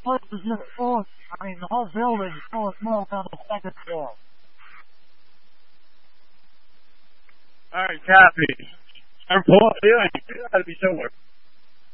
place is just full. I mean, the whole building is full of smoke on the second floor. All right, copy. I'm pulling feeling. It ought to be somewhere.